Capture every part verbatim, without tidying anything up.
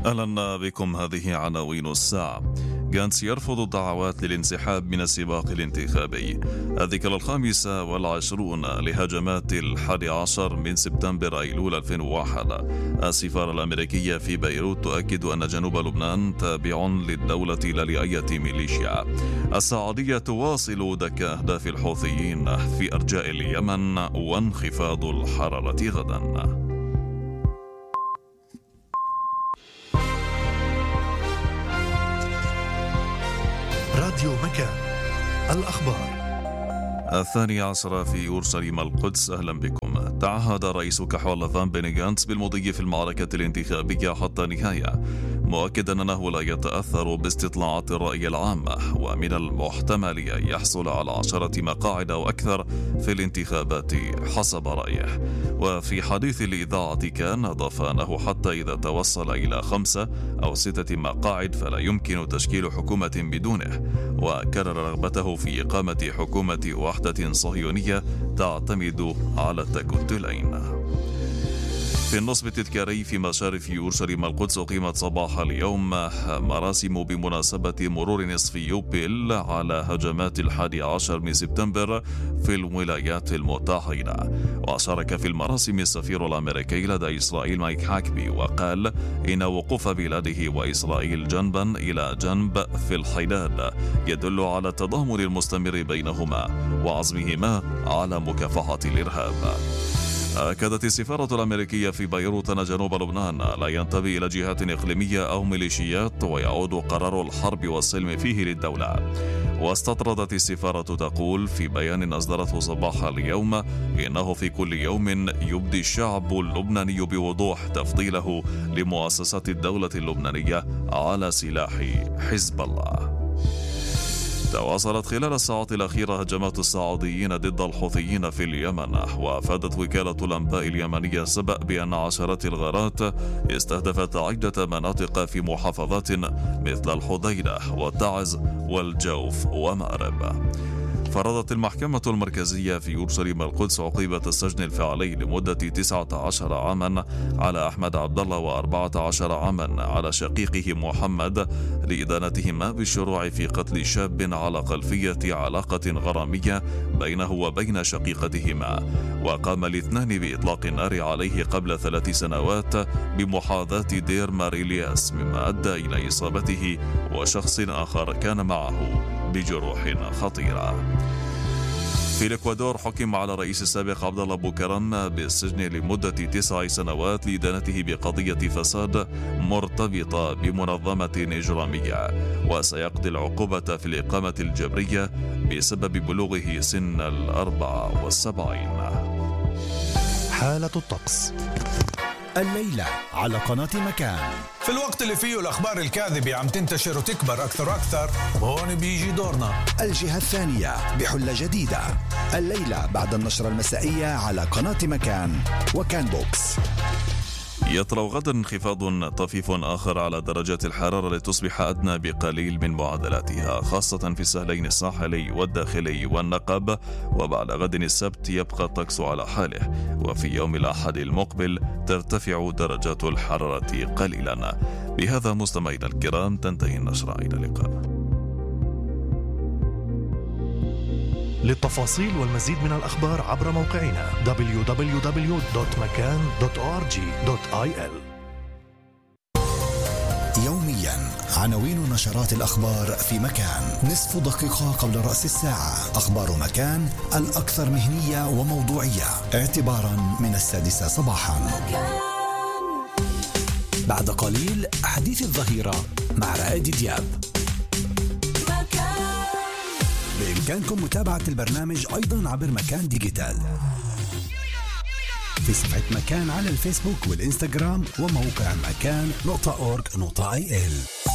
أهلا بكم. هذه عناوين الساعة. غانتس يرفض الدعوات للانسحاب من السباق الانتخابي. الذكرى الخامسة والعشرون لهجمات الحادي عشر من سبتمبر أيلول ألفين وواحد. السفارة الأمريكية في بيروت تؤكد أن جنوب لبنان تابع للدولة لا لأي ميليشيا. السعودية تواصل دك أهداف الحوثيين في أرجاء اليمن وانخفاض الحرارة غدا. راديو مكان، الأخبار. الثاني عشر في يورشليم القدس. أهلا بكم. تعهد رئيس كحول فان بيني غانتس بالمضي في المعركة الانتخابية حتى النهاية، مؤكدا أنه لا يتأثر باستطلاعات الرأي العام، ومن المحتمل أن يحصل على عشرة مقاعد أو أكثر في الانتخابات حسب رأيه. وفي حديث لإذاعة كان أضاف أنه حتى إذا توصل إلى خمسة أو ستة مقاعد فلا يمكن تشكيل حكومة بدونه، وكرر رغبته في إقامة حكومة وحدة صهيونية تعتمد على التكتلين. في النصب التذكاري في مشارف يورشليم القدس أقيمت صباح اليوم مراسم بمناسبة مرور نصف يوبيل على هجمات الحادي عشر من سبتمبر في الولايات المتحدة. وشارك في المراسم السفير الأمريكي لدى إسرائيل مايك هاكبي، وقال إن وقوف بلاده وإسرائيل جنبا إلى جنب في الحداد يدل على التضامن المستمر بينهما وعزمهما على مكافحة الإرهاب. أكدت السفارة الأمريكية في بيروت أن جنوب لبنان لا ينتمي إلى جهات إقليمية أو ميليشيات، ويعود قرار الحرب والسلم فيه للدولة. واستطردت السفارة تقول في بيان أصدرته صباح اليوم إنه في كل يوم يبدي الشعب اللبناني بوضوح تفضيله لمؤسسات الدولة اللبنانية على سلاح حزب الله. تواصلت خلال الساعات الأخيرة هجمات السعوديين ضد الحوثيين في اليمن، وأفادت وكالة الأنباء اليمنية سبأ بأن عشرات الغارات استهدفت عدة مناطق في محافظات مثل الحديدة والتعز والجوف ومأرب. فرضت المحكمة المركزية في يورشليم القدس عقوبة السجن الفعلي لمدة تسعة عشر عاما على أحمد عبد الله وأربعة عشر عاما على شقيقه محمد لإدانتهما بالشروع في قتل شاب على خلفية علاقة غرامية بينه وبين شقيقتهما. وقام الاثنان بإطلاق النار عليه قبل ثلاث سنوات بمحاذاة دير ماريلياس، مما أدى إلى إصابته وشخص آخر كان معه بجروح خطيرة. في الإكوادور حكم على الرئيس السابق عبد الله بوكران بالسجن لمدة تسع سنوات لإدانته بقضية فساد مرتبطة بمنظمة إجرامية، وسيقضي العقوبة في الإقامة الجبرية بسبب بلوغه سن الأربعة والسبعين. حالة الطقس الليلة على قناة مكان. في الوقت اللي فيه الأخبار الكاذبة عم تنتشر وتكبر أكثر وأكثر، هون بيجي دورنا. الجهة الثانية بحلة جديدة الليلة بعد النشرة المسائية على قناة مكان وكان بوكس. يطرأ غدا انخفاض طفيف آخر على درجات الحرارة لتصبح أدنى بقليل من معدلاتها، خاصة في السهلين الساحلي والداخلي والنقب. وبعد غد السبت يبقى الطقس على حاله، وفي يوم الأحد المقبل ترتفع درجات الحرارة قليلا. بهذا مستمعينا الكرام تنتهي النشرة. إلى اللقاء. للتفاصيل والمزيد من الأخبار عبر موقعنا دبليو دبليو دبليو دوت مكان دوت أو آر جي دوت آي إل. يوميا عناوين نشرات الأخبار في مكان. نصف دقيقة قبل رأس الساعة أخبار مكان الأكثر مهنية وموضوعية اعتبارا من السادسة صباحا. بعد قليل حديث الظهيرة مع رائد دياب. بإمكانكم متابعة البرنامج أيضا عبر مكان ديجيتال في صفحة مكان على الفيسبوك والإنستغرام وموقع مكان نقطة أورج نقطة آي إل.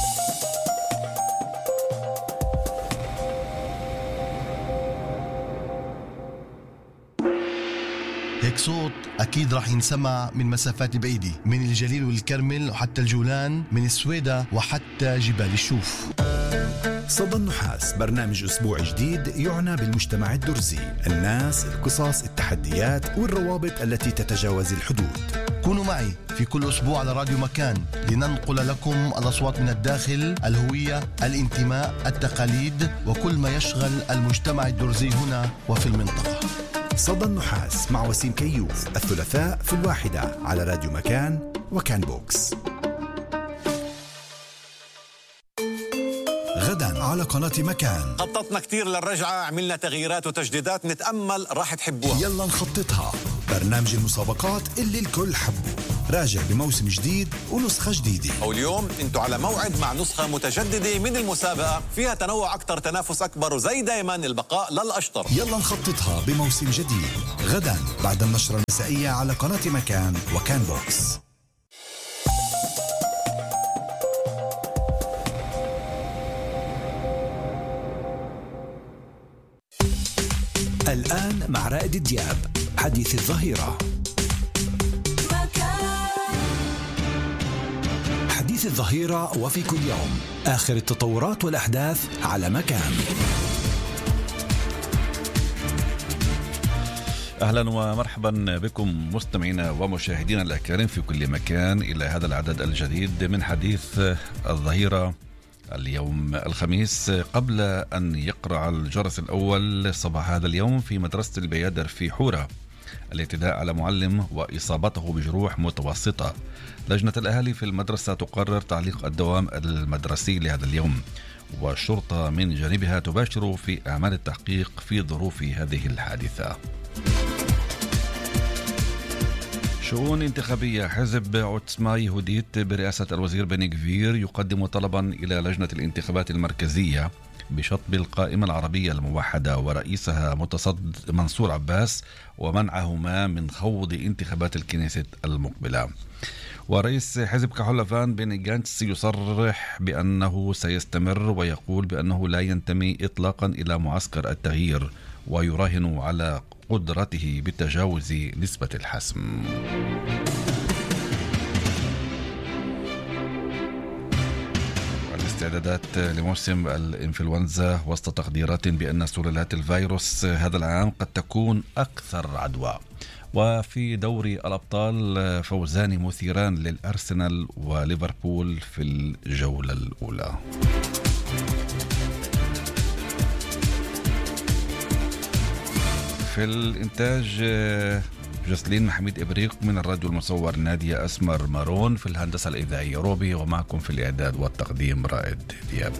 هيك صوت أكيد راح ينسمع من مسافات بعيدة، من الجليل والكرمل وحتى الجولان، من السويدة وحتى جبال الشوف. صدى النحاس برنامج أسبوع جديد يعنى بالمجتمع الدرزي، الناس، القصص، التحديات والروابط التي تتجاوز الحدود. كونوا معي في كل أسبوع على راديو مكان لننقل لكم الأصوات من الداخل، الهوية، الانتماء، التقاليد وكل ما يشغل المجتمع الدرزي هنا وفي المنطقة. صدى النحاس مع وسيم كيوف الثلاثاء في الواحدة على راديو مكان وكان بوكس. غدا على قناة مكان خططنا كتير للرجعة، عملنا تغييرات وتجديدات، نتأمل راح تحبوها. يلا نخططها، برنامج المسابقات اللي الكل حبه، راجع بموسم جديد ونسخة جديدة. يلا نخططها بموسم جديد غدا بعد النشرة المسائية على قناة مكان وكان بوكس. الآن مع رائد الدياب حديث الظهيرة. حديث الظهيرة وفي كل يوم آخر التطورات والأحداث على مكان. أهلا ومرحبا بكم مستمعينا ومشاهدينا الأكارم في كل مكان إلى هذا العدد الجديد من حديث الظهيرة اليوم الخميس. قبل أن يقرع الجرس الأول صباح هذا اليوم في مدرسة البيادر في حورة الاعتداء على معلم وإصابته بجروح متوسطة، لجنة الأهالي في المدرسة تقرر تعليق الدوام المدرسي لهذا اليوم، والشرطة من جانبها تباشر في أعمال التحقيق في ظروف هذه الحادثة. شؤون انتخابية. حزب عوتسما يهوديت برئاسة الوزير بني كفير يقدم طلبا إلى لجنة الانتخابات المركزية بشطب القائمة العربية الموحدة ورئيسها متصد منصور عباس ومنعهما من خوض انتخابات الكنيست المقبلة. ورئيس حزب كحول لبنان بيني جانتس يصرح بأنه سيستمر ويقول بأنه لا ينتمي إطلاقا إلى معسكر التغيير ويراهن على قدرته بتجاوز نسبة الحسم. الاستعدادات لموسم الإنفلونزا وسط تقديرات بأن سلالات الفيروس هذا العام قد تكون أكثر عدوى. وفي دوري الأبطال فوزان مثيران للأرسنال وليفربول في الجولة الأولى. في الإنتاج جسلين حميد إبريق، من الراديو المصور نادية أسمر مارون، في الهندسة الإذاعية روبي، ومعكم في الإعداد والتقديم رائد دياب.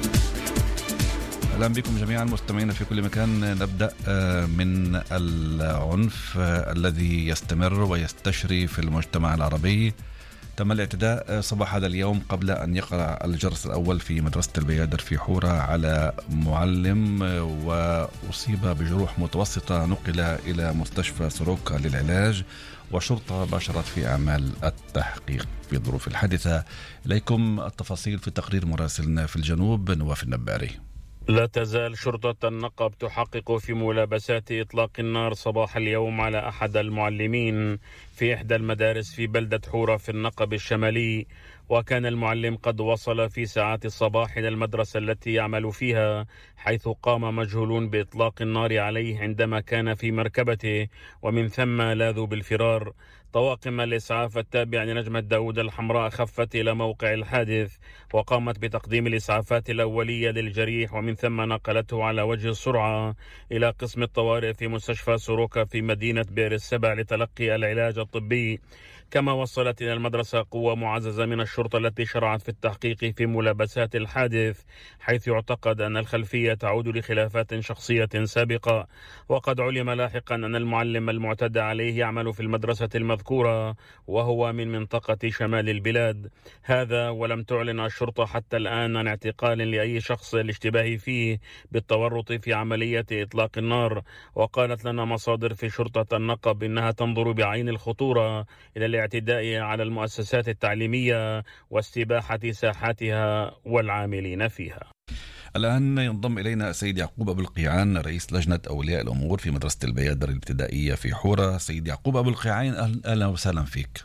أهلا بكم جميعا مستمعين في كل مكان. نبدأ من العنف الذي يستمر ويستشري في المجتمع العربي. تم الاعتداء صباح هذا اليوم قبل أن يقرع الجرس الأول في مدرسة البيادر في حورة على معلم وأصيب بجروح متوسطة، نقل إلى مستشفى سروكا للعلاج، والشرطة باشرت في أعمال التحقيق في ظروف الحادثة. إليكم التفاصيل في تقرير مراسلنا في الجنوب نواف النباري. لا تزال شرطة النقب تحقق في ملابسات إطلاق النار صباح اليوم على أحد المعلمين في إحدى المدارس في بلدة حورة في النقب الشمالي، وكان المعلم قد وصل في ساعات الصباح إلى المدرسة التي يعمل فيها، حيث قام مجهولون بإطلاق النار عليه عندما كان في مركبته، ومن ثم لاذوا بالفرار. طواقم الإسعاف التابعة لنجمة داود الحمراء خفت إلى موقع الحادث وقامت بتقديم الإسعافات الأولية للجريح، ومن ثم نقلته على وجه السرعة إلى قسم الطوارئ في مستشفى سروكا في مدينة بئر السبع لتلقي العلاج الطبي. كما وصلت إلى المدرسة قوة معززة من الشرطة التي شرعت في التحقيق في ملابسات الحادث، حيث يعتقد أن الخلفية تعود لخلافات شخصية سابقة. وقد علم لاحقا أن المعلم المعتدى عليه يعمل في المدرسة المذكورة وهو من منطقة شمال البلاد. هذا ولم تعلن الشرطة حتى الآن عن اعتقال لأي شخص الاشتباه فيه بالتورط في عملية إطلاق النار. وقالت لنا مصادر في شرطة النقب إنها تنظر بعين الخطورة إلى الاعتداء على المؤسسات التعليمية واستباحة ساحاتها والعاملين فيها. الآن ينضم إلينا سيد يعقوب أبو القيعان، رئيس لجنة أولياء الأمور في مدرسة البيادر الابتدائية في حورة. سيد يعقوب أبو القيعان، أهلا وسهلا فيك.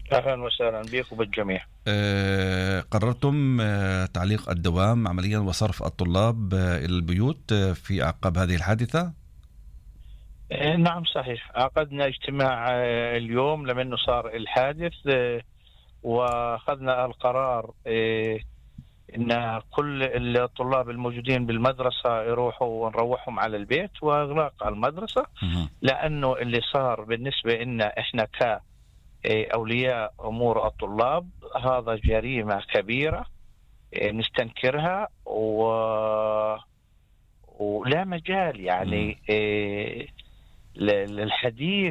أهلا وسهلا بك وبالجميع. آه قررتم آه تعليق الدوام عمليا وصرف الطلاب آه إلى البيوت آه في أعقاب هذه الحادثة؟ آه نعم صحيح، عقدنا اجتماع آه اليوم لما صار الحادث، آه وأخذنا القرار آه إن كل الطلاب الموجودين بالمدرسة يروحوا ونروحهم على البيت وإغلاق المدرسة، لأنه اللي صار بالنسبة إن إحنا ك أولياء أمور الطلاب هذا جريمة كبيرة نستنكرها، و... ولا مجال يعني للحديث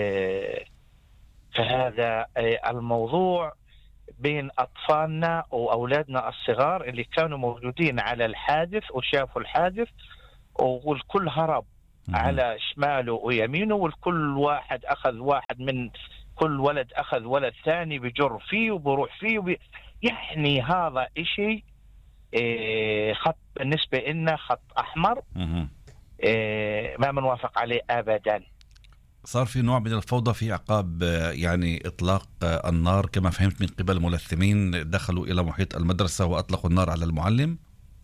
في هذا الموضوع بين أطفالنا وأولادنا الصغار اللي كانوا موجودين على الحادث وشافوا الحادث، والكل هرب على شماله ويمينه، والكل واحد أخذ واحد من كل ولد أخذ ولد ثاني بجر فيه وبروح فيه وبي... يعني هذا إشي إيه خط بالنسبة لنا خط أحمر، إيه ما بنوافق عليه أبدا. صار في نوع من الفوضى في عقاب يعني إطلاق النار كما فهمت من قبل ملثمين دخلوا إلى محيط المدرسة وأطلقوا النار على المعلم.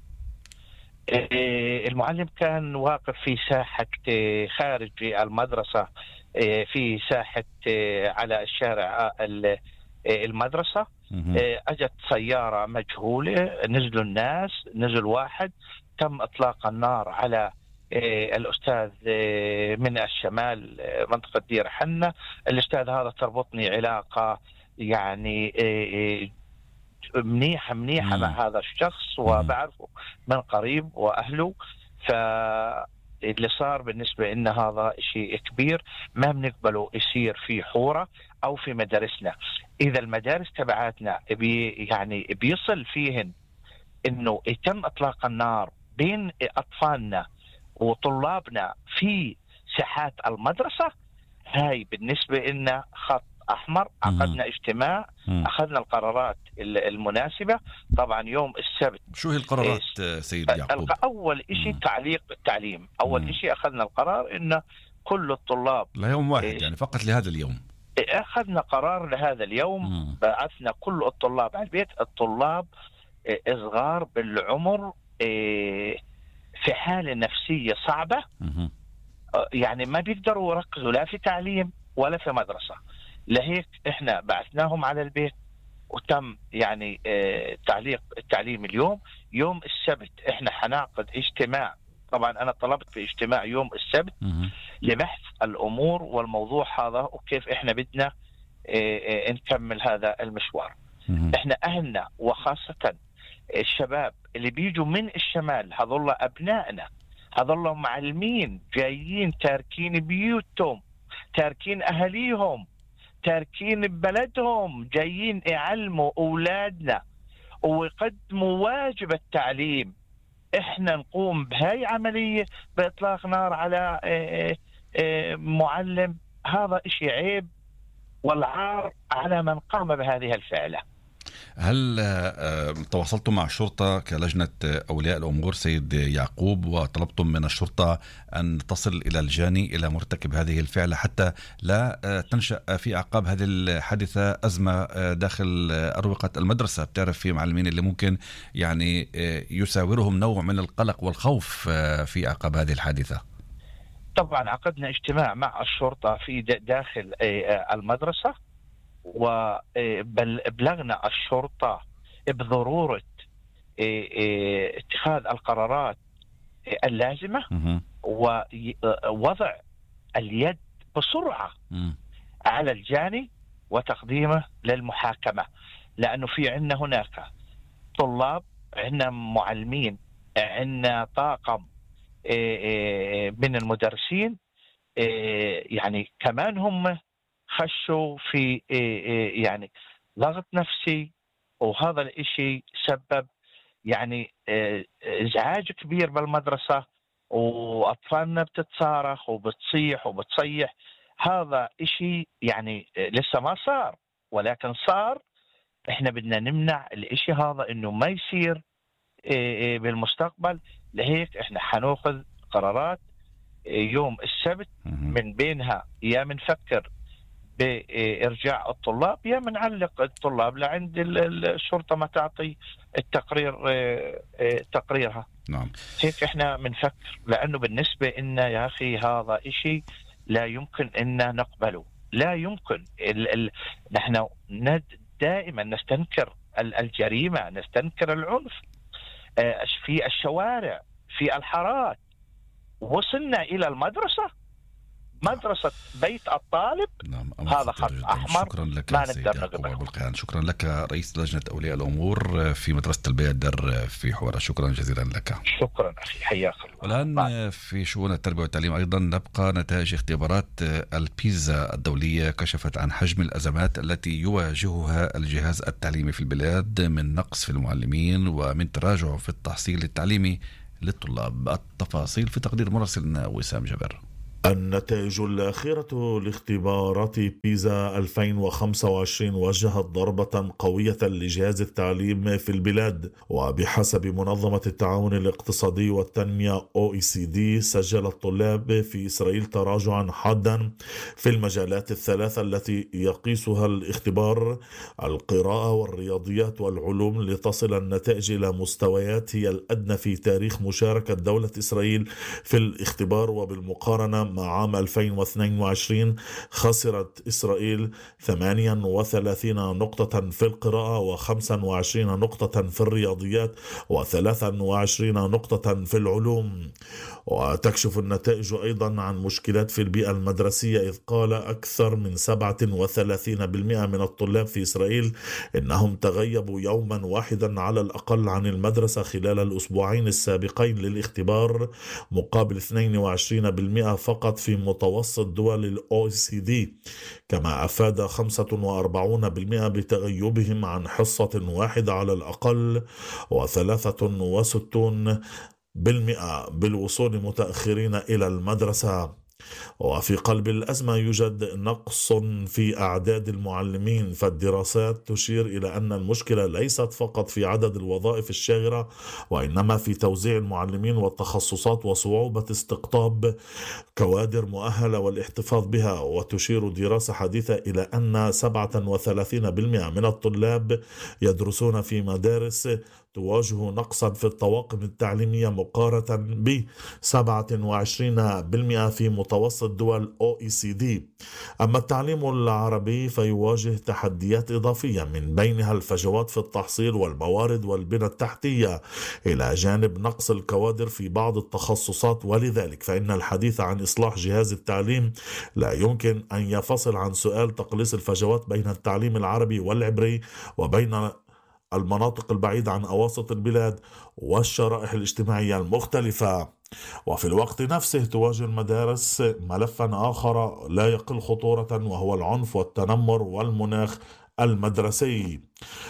إيه المعلم كان واقف في ساحة خارج المدرسة، في ساحة على الشارع المدرسة، أجت سيارة مجهولة، نزلوا الناس، نزل واحد، تم إطلاق النار على الأستاذ من الشمال منطقة دير حنة. الأستاذ هذا تربطني علاقة يعني منيحة منيحة مع هذا الشخص وبعرفه من قريب وأهله، ف اللي صار بالنسبة إن هذا شيء كبير ما بنقبله يصير في حورة أو في مدارسنا. إذا المدارس تبعاتنا بي يعني بيصل فيهن إنه يتم إطلاق النار بين أطفالنا وطلابنا في ساحات المدرسة، هاي بالنسبة إلنا خط أحمر. عقدنا اجتماع، أخذنا القرارات المناسبة. طبعا يوم السبت شو هي القرارات سيد يعقوب؟ أول إشي تعليق التعليم. أول مم. إشي أخذنا القرار إن كل الطلاب ليوم واحد إيه يعني فقط لهذا اليوم. أخذنا قرار لهذا اليوم. مم. بعثنا كل الطلاب على البيت. الطلاب صغار بالعمر في حالة نفسية صعبة، مم. يعني ما بيقدروا يركزوا لا في تعليم ولا في مدرسة، لهيك إحنا بعثناهم على البيت وتم يعني آه تعليق التعليم اليوم. يوم السبت إحنا حنعقد اجتماع، طبعا أنا طلبت في اجتماع يوم السبت لبحث الأمور والموضوع هذا وكيف إحنا بدنا آه آه نكمل هذا المشوار. إحنا أهلنا وخاصة الشباب اللي بيجوا من الشمال، هذول أبنائنا، هذول معلمين جايين تاركين بيوتهم، تاركين أهليهم، تاركين ببلدهم، جايين يعلموا أولادنا ويقدموا واجب التعليم. إحنا نقوم بهاي عملية بإطلاق نار على معلم، هذا إشي عيب والعار على من قام بهذه الفعلة. هل تواصلتم مع الشرطة كلجنة أولياء الأمور سيد يعقوب وطلبتم من الشرطة أن تصل إلى الجاني إلى مرتكب هذه الفعلة حتى لا تنشأ في أعقاب هذه الحادثة أزمة داخل أروقة المدرسة؟ بتعرف في معلمين اللي ممكن يعني يساورهم نوع من القلق والخوف في أعقاب هذه الحادثة. طبعا عقدنا اجتماع مع الشرطة في داخل المدرسة، وبلغنا الشرطة بضرورة اتخاذ القرارات اللازمة ووضع اليد بسرعة على الجاني وتقديمه للمحاكمة، لأنه في عندنا هناك طلاب، عندنا معلمين، عندنا طاقم من المدرسين يعني كمان هم خشوا في يعني ضغط نفسي، وهذا الاشي سبب يعني ازعاج كبير بالمدرسة، واطفالنا بتتصارخ وبتصيح وبتصيح. هذا اشي يعني لسه ما صار ولكن صار. احنا بدنا نمنع الاشي هذا انه ما يصير بالمستقبل، لهيك احنا حناخذ قرارات يوم السبت، من بينها يا منفكر بإرجاع الطلاب، يا منعلق الطلاب لعند الشرطة ما تعطي التقرير تقريرها. نعم. هيك احنا بنفكر، لأنه بالنسبة لنا يا أخي هذا إشي لا يمكن أن نقبله، لا يمكن. ال ال نحن دائما نستنكر الجريمة، نستنكر العنف في الشوارع، في الحارات. وصلنا إلى المدرسة، مدرسة بيت الطالب. نعم. هذا خط أحمر. شكرا لك ما سيد نقدر يعقوب نقبله. أبو القيعان. شكرا لك رئيس لجنة أولياء الأمور في مدرسة البيادر في حوارة. شكرا جزيلا لك. شكرا أخي، حياك الله. والآن في شؤون التربية والتعليم أيضا نبقى. نتائج اختبارات البيزا الدولية كشفت عن حجم الأزمات التي يواجهها الجهاز التعليمي في البلاد، من نقص في المعلمين ومن تراجع في التحصيل التعليمي للطلاب. التفاصيل في تقدير مراسلنا وسام جبر. النتائج الأخيرة لاختبارات بيزا ألفين وخمسة وعشرين وجهت ضربة قوية لجهاز التعليم في البلاد. وبحسب منظمة التعاون الاقتصادي والتنمية أو إي سي دي، سجل الطلاب في إسرائيل تراجعا حادا في المجالات الثلاثة التي يقيسها الاختبار: القراءة والرياضيات والعلوم، لتصل النتائج إلى مستويات هي الأدنى في تاريخ مشاركة دولة إسرائيل في الاختبار. وبالمقارنة مع عام ألفين واثنين وعشرين خسرت إسرائيل ثمانية وثلاثين نقطة في القراءة، وخمسة وعشرين نقطة في الرياضيات، وثلاثة وعشرين نقطة في العلوم. وتكشف النتائج أيضا عن مشكلات في البيئة المدرسية، إذ قال أكثر من سبعة وثلاثين بالمئة من الطلاب في إسرائيل إنهم تغيبوا يوما واحدا على الأقل عن المدرسة خلال الأسبوعين السابقين للاختبار، مقابل اثنين وعشرين بالمئة فقط في متوسط دول الأو إي سي دي. كما أفاد خمسة وأربعين بالمئة بتغيبهم عن حصة واحدة على الأقل، وثلاثة وستون بالمئة بالوصول متأخرين إلى المدرسة. وفي قلب الأزمة يوجد نقص في أعداد المعلمين، فالدراسات تشير إلى أن المشكلة ليست فقط في عدد الوظائف الشاغرة، وإنما في توزيع المعلمين والتخصصات وصعوبة استقطاب كوادر مؤهلة والاحتفاظ بها. وتشير دراسة حديثة إلى أن سبعة وثلاثين بالمئة من الطلاب يدرسون في مدارس تواجه نقصا في الطواقم التعليمية، مقارنة ب سبعة وعشرين بالمئة في متوسط دول أو إي سي دي. أما التعليم العربي فيواجه تحديات إضافية، من بينها الفجوات في التحصيل والموارد والبنى التحتية، إلى جانب نقص الكوادر في بعض التخصصات. ولذلك فإن الحديث عن إصلاح جهاز التعليم لا يمكن أن يفصل عن سؤال تقليص الفجوات بين التعليم العربي والعبري، وبين المناطق البعيدة عن أواسط البلاد والشرائح الاجتماعية المختلفة. وفي الوقت نفسه تواجه المدارس ملفا آخر لا يقل خطورة، وهو العنف والتنمر والمناخ المدرسي.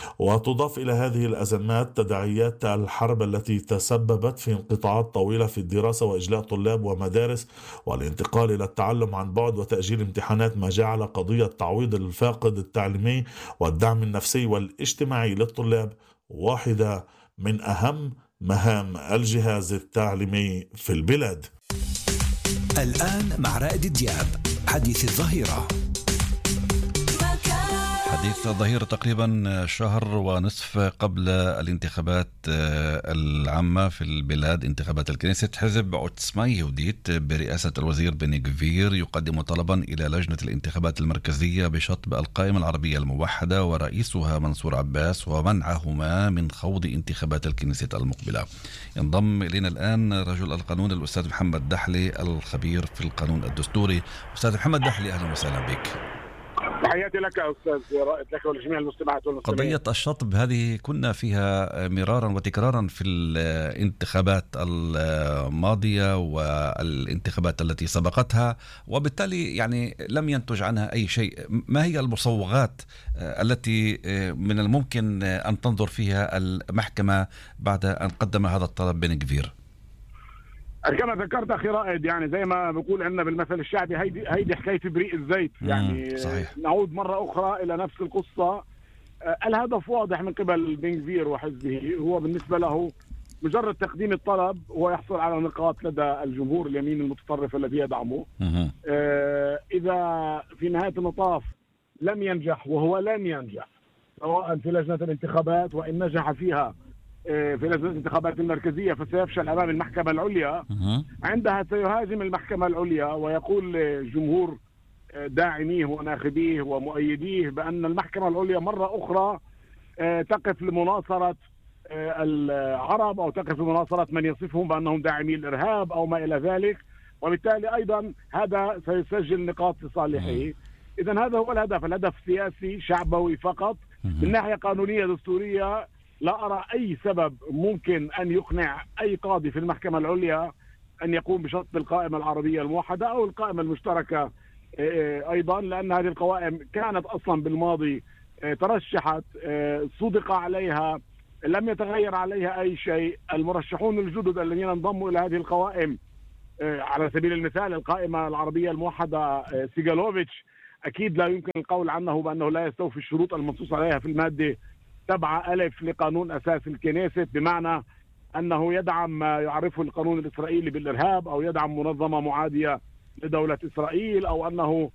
وتضاف إلى هذه الأزمات تداعيات الحرب التي تسببت في انقطاعات طويلة في الدراسة وإجلاء طلاب ومدارس، والانتقال إلى التعلم عن بعد وتأجيل امتحانات، ما جعل قضية تعويض الفاقد التعليمي والدعم النفسي والاجتماعي للطلاب واحدة من أهم مهام الجهاز التعليمي في البلاد. الآن مع رائد دياب، حديث الظهيرة. حديث الظهيرة تقريبا شهر ونصف قبل الانتخابات العامة في البلاد، انتخابات الكنيست، حزب عوتسما يهوديت برئاسة الوزير بني غفير يقدم طلبا إلى لجنة الانتخابات المركزية بشطب القائمة العربية الموحدة ورئيسها منصور عباس ومنعهما من خوض انتخابات الكنيست المقبلة. ينضم إلينا الآن رجل القانون الأستاذ محمد دحلي، الخبير في القانون الدستوري. أستاذ محمد دحلي، أهلا وسهلا بك. تحياتي لك أستاذ رائد، لك ولجميع المستمعات والمستمعين. قضية الشطب هذه كنا فيها مرارا وتكرارا في الانتخابات الماضية والانتخابات التي سبقتها، وبالتالي يعني لم ينتج عنها أي شيء. ما هي المصوغات التي من الممكن أن تنظر فيها المحكمة بعد أن قدم هذا الطلب بن غفير؟ كما ذكرت أخي رائد، يعني زي ما بقول عندنا بالمثل الشعبي، هيدي هيدي حكاية بريق الزيت. يعني صحيح. نعود مرة أخرى إلى نفس القصة. الهدف واضح من قبل بن غفير وحزبه، هو بالنسبة له مجرد تقديم الطلب هو يحصل على نقاط لدى الجمهور اليمين المتطرف الذي يدعمه. إذا في نهاية المطاف لم ينجح وهو لن ينجح، سواء في لجنة الانتخابات، وإن نجح فيها في لجنة الانتخابات المركزية فسيفشل أمام المحكمة العليا. عندها سيهاجم المحكمة العليا ويقول لجمهور داعميه وناخبيه ومؤيديه بأن المحكمة العليا مرة أخرى تقف لمناصرة العرب أو تقف لمناصرة من يصفهم بأنهم داعمي الإرهاب أو ما إلى ذلك، وبالتالي أيضا هذا سيسجل نقاط لصالحه. إذن هذا هو الهدف، الهدف سياسي شعبوي فقط. من ناحية قانونية دستورية لا أرى أي سبب ممكن أن يقنع أي قاضي في المحكمة العليا أن يقوم بشطب القائمة العربية الموحدة أو القائمة المشتركة أيضا، لأن هذه القوائم كانت أصلا بالماضي ترشحت، صدق عليها، لم يتغير عليها أي شيء. المرشحون الجدد الذين انضموا إلى هذه القوائم على سبيل المثال القائمة العربية الموحدة سيغالوفيتش أكيد لا يمكن القول عنه بأنه لا يستوفي الشروط المنصوص عليها في المادة سبعة ألف لقانون أساس الكنيست، بمعنى أنه يدعم ما يعرفه القانون الإسرائيلي بالإرهاب أو يدعم منظمة معادية لدولة إسرائيل، أو أنه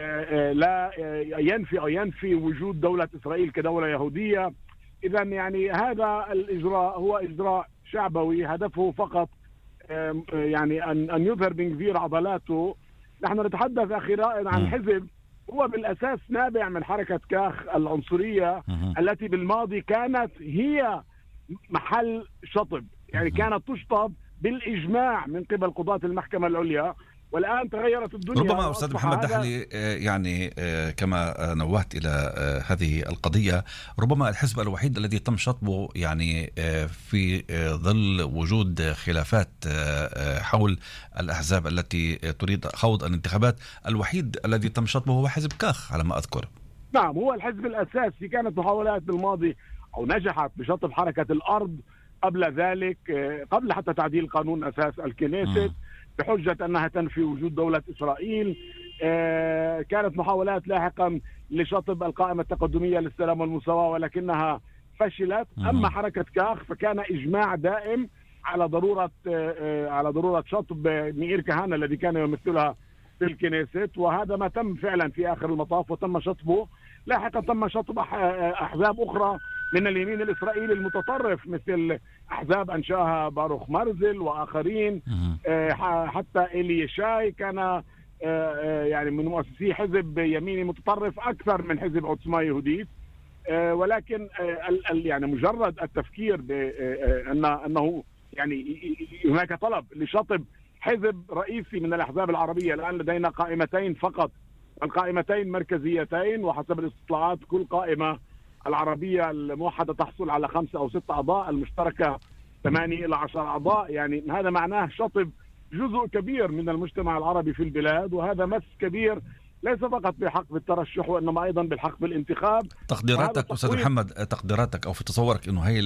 لا ينفي أو ينفي وجود دولة إسرائيل كدولة يهودية. إذا يعني هذا الإجراء هو إجراء شعبوي هدفه فقط يعني أن أن يظهر بن غفير عضلاته. نحن نتحدث أخي رائد عن حزب هو بالأساس نابع من حركة كاخ العنصرية التي بالماضي كانت هي محل شطب، يعني كانت تشطب بالإجماع من قبل قضاة المحكمة العليا، والآن تغيرت الدنيا. ربما أستاذ محمد دحلي يعني كما نوهت إلى هذه القضية، ربما الحزب الوحيد الذي تم شطبه يعني في ظل وجود خلافات حول الأحزاب التي تريد خوض الانتخابات، الوحيد الذي تم شطبه هو حزب كاخ على ما أذكر. نعم، هو الحزب الأساسي. كانت محاولات بالماضي أو نجحت بشطب حركة الأرض قبل ذلك، قبل حتى تعديل قانون أساس الكنيست، بحجة أنها تنفي وجود دولة إسرائيل. كانت محاولات لاحقا لشطب القائمة التقدمية للسلام والمساواة ولكنها فشلت. أما حركة كاخ فكان إجماع دائم على ضرورة على ضرورة شطب ميئير كهانة الذي كان يمثلها في الكنيست، وهذا ما تم فعلا في آخر المطاف وتم شطبه. لاحقا تم شطب أحزاب أخرى من اليمين الإسرائيلي المتطرف مثل أحزاب أنشاها باروخ مارزل وآخرين، حتى إيلي شاي كان يعني من مؤسسي حزب يميني متطرف أكثر من حزب عوتسما يهوديت. ولكن يعني مجرد التفكير بأن أنه يعني هناك طلب لشطب حزب رئيسي من الأحزاب العربية. الآن لدينا قائمتين فقط، القائمتين مركزيتين، وحسب الاستطلاعات كل قائمة العربية الموحدة تحصل على خمسة أو ستة أعضاء، المشتركة ثمانية إلى عشر أعضاء. يعني هذا معناه شطب جزء كبير من المجتمع العربي في البلاد، وهذا مس كبير ليس فقط بحق بالترشح وإنما أيضا بالحق بالانتخاب. تقديراتك أستاذ محمد، تقديراتك أو في تصورك إنه هاي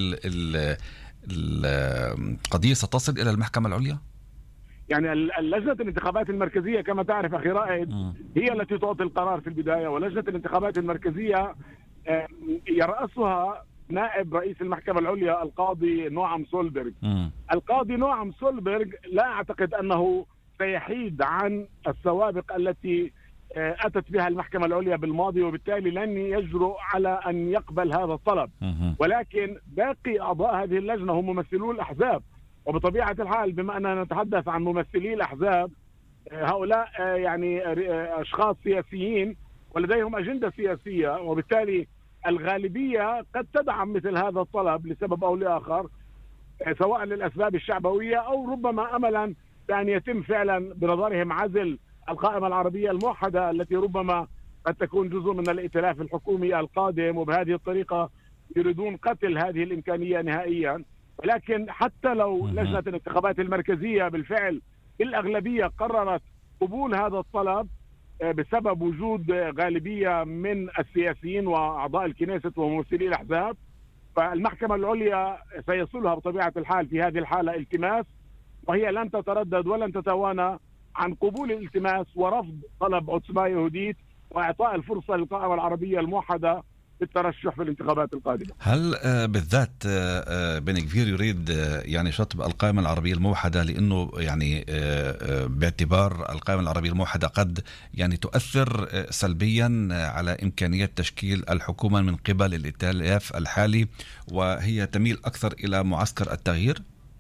القضية ستصل إلى المحكمة العليا؟ يعني اللجنة الانتخابات المركزية كما تعرف أخي رائد هي التي تعطي القرار في البداية، ولجنة الانتخابات المركزية يرأسها نائب رئيس المحكمة العليا القاضي نوعم سولبرغ. القاضي نوعم سولبرغ لا أعتقد أنه سيحيد عن السوابق التي أتت بها المحكمة العليا بالماضي، وبالتالي لن يجرؤ على أن يقبل هذا الطلب. ولكن باقي أعضاء هذه اللجنة هم ممثلو الأحزاب، وبطبيعة الحال بما أننا نتحدث عن ممثلي الأحزاب، هؤلاء يعني أشخاص سياسيين ولديهم أجندة سياسية، وبالتالي الغالبية قد تدعم مثل هذا الطلب لسبب أو لآخر، سواء للأسباب الشعبوية أو ربما أملا بأن يتم فعلا بنظرهم عزل القائمة العربية الموحدة التي ربما قد تكون جزء من الائتلاف الحكومي القادم، وبهذه الطريقة يريدون قتل هذه الإمكانية نهائيا. ولكن حتى لو لجنة الانتخابات المركزية بالفعل بالأغلبية قررت قبول هذا الطلب بسبب وجود غالبية من السياسيين وأعضاء الكنيست وممثلي الأحزاب، فالمحكمة العليا سيصلها بطبيعة الحال في هذه الحالة التماس، وهي لن تتردد ولن تتوانى عن قبول الالتماس ورفض طلب عوتسما يهوديت وإعطاء الفرصة للقائمة العربية الموحدة بالترشح في الانتخابات القادمة. هل بالذات بن غفير يريد يعني شطب القائمة العربية الموحدة، لأنه يعني باعتبار القائمة العربية الموحدة قد يعني تؤثر سلبيا على إمكانية تشكيل الحكومة من قبل الائتلاف الحالي، وهي تميل أكثر إلى معسكر التغيير؟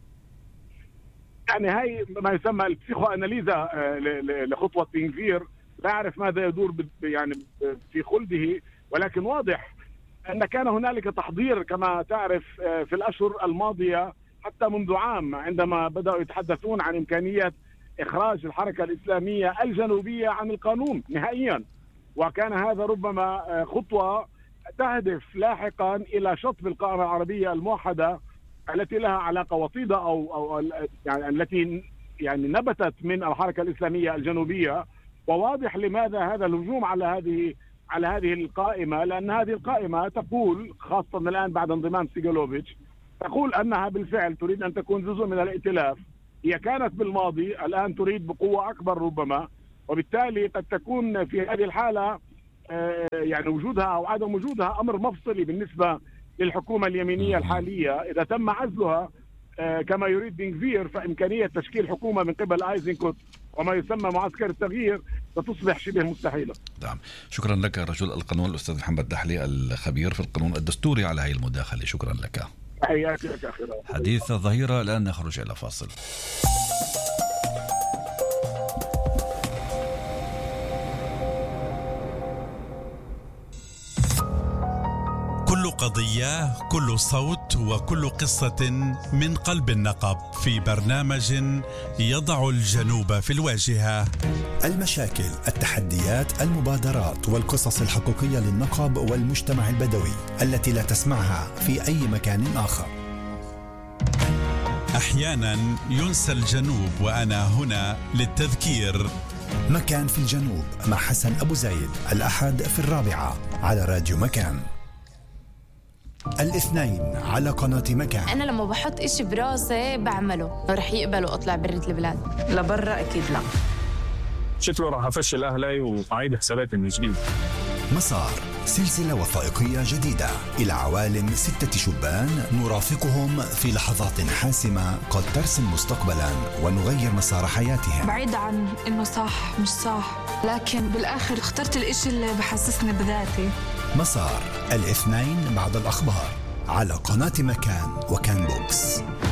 يعني هاي ما يسمى البسيخو أناليزا لخطوة بن غفير، لا أعرف ماذا يدور يعني في خلده، ولكن واضح أن كان هنالك تحضير كما تعرف في الأشهر الماضية حتى منذ عام، عندما بدأوا يتحدثون عن إمكانية إخراج الحركة الإسلامية الجنوبية عن القانون نهائيا، وكان هذا ربما خطوة تهدف لاحقا إلى شطب القائمة العربية الموحدة التي لها علاقة وطيدة أو, أو يعني التي يعني نبتت من الحركة الإسلامية الجنوبية. وواضح لماذا هذا الهجوم على هذه على هذه القائمة، لأن هذه القائمة تقول خاصة الآن بعد انضمام سيغالوفيتش تقول أنها بالفعل تريد أن تكون جزء من الائتلاف. هي كانت بالماضي، الآن تريد بقوة أكبر ربما، وبالتالي قد تكون في هذه الحالة يعني وجودها أو عدم وجودها أمر مفصلي بالنسبة للحكومة اليمينية الحالية. إذا تم عزلها كما يريد بن غفير فإمكانية تشكيل حكومة من قبل آيزنكوت وما يسمى معسكر التغيير ستصبح شبه مستحيلة. نعم، شكرا لك رجل القانون الأستاذ محمد دحلي الخبير في القانون الدستوري على هذه المداخلة. شكرا لك. حياك لك أخي. حديث الظهيرة، الآن نخرج إلى فاصل. كل قضية، كل صوت، وكل قصة من قلب النقب في برنامج يضع الجنوب في الواجهة. المشاكل، التحديات، المبادرات والقصص الحقيقية للنقب والمجتمع البدوي التي لا تسمعها في أي مكان آخر. أحيانا ينسى الجنوب وأنا هنا للتذكير. مكان في الجنوب مع حسن أبو زايد، الأحد في الرابعة على راديو مكان. الاثنين على قناة مكان. أنا لما بحط إشي براسي بعمله، رح يقبلوا أطلع برة البلاد لبرا؟ أكيد لا. شكله راح أفشل أهلي وأعيد حساباتي من جديد. مسار، سلسلة وثائقية جديدة إلى عوالم ستة شبان نرافقهم في لحظات حاسمة قد ترسم مستقبلا ونغير مسار حياتهم. بعيد عن إنه صح مش صح، لكن بالآخر اخترت الإشي اللي بحسسني بذاتي. مسار، الاثنين بعد الأخبار على قناة مكان وكان بوكس.